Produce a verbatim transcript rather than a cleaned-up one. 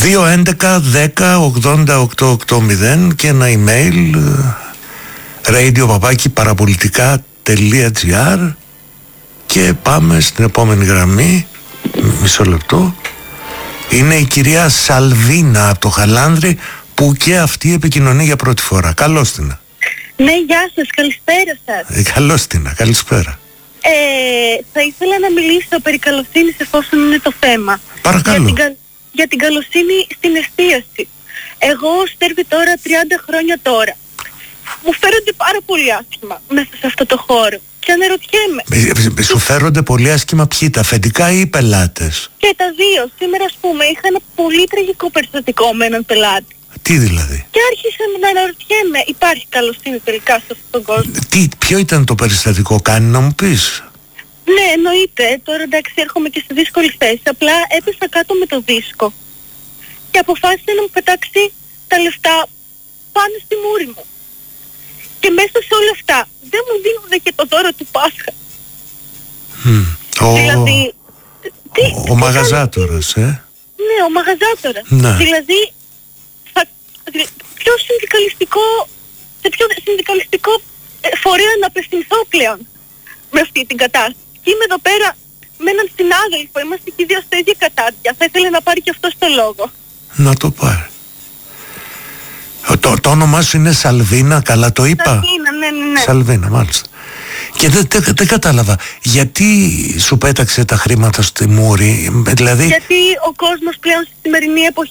δύο έντεκα δέκα ογδόντα οκτώ ογδόντα και ένα email radio παπάκι παραπολιτικά τελεία gr. Και πάμε στην επόμενη γραμμή. Μισό λεπτό. Είναι η κυρία Σαλβίνα από το Χαλάνδρι, που και αυτή επικοινωνεί για πρώτη φορά. Καλώς την. Ναι, γεια σας, καλησπέρα σας. Ε, καλώς την, καλησπέρα. Ε, θα ήθελα να μιλήσω περί καλοσύνης, εφόσον είναι το θέμα. Παρακαλώ. Για την, για την καλοσύνη στην εστίαση. Εγώ στέρβει τώρα τριάντα χρόνια τώρα. Μου φέρονται πάρα πολύ άσχημα μέσα σε αυτό το χώρο. Και αναρωτιέμαι. Ε, σου φέρονται πολύ άσχημα ποιοι, τα αφεντικά ή οι πελάτες? Και τα δύο. Σήμερα, ας πούμε, είχα ένα πολύ τραγικό περιστατικό με έναν πελάτη. Τι δηλαδή? Και άρχισα να αναρωτιέμαι, υπάρχει καλοσύνη τελικά σε αυτόν τον κόσμο? Τι, ποιο ήταν το περιστατικό, κάνει να μου πεις? Ναι, εννοείται. Τώρα εντάξει, έρχομαι και στη δύσκολη θέση. Απλά έπεσα κάτω με το δίσκο και αποφάσισε να μου πετάξει τα λεφτά πάνω στη μούρη μου. Και μέσα σε όλα αυτά δεν μου δίνουν και το δώρο του Πάσχα. Mm. Δηλαδή... Ο, τι, ο μαγαζάτορας, ε? Ναι, ο μαγαζάτορας. Ναι. Δηλαδή, θα, πιο συνδικαλιστικό, σε πιο συνδικαλιστικό ε, φορέα να απευθυνθώ πλέον με αυτή την κατάσταση. Και είμαι εδώ πέρα με έναν συνάδελφο, είμαστε και οι δύο στα ίδια κατάδια. Θα ήθελε να πάρει και αυτό το λόγο. Να το πάρει. Το, το όνομά σου είναι Σαλβίνα, καλά το είπα? Σαλβίνα, ναι, ναι, ναι. Σαλβίνα, μάλιστα. Και δεν δε, δε κατάλαβα, γιατί σου πέταξε τα χρήματα στη μούρη, δηλαδή... Γιατί ο κόσμος πλέον στη σημερινή εποχή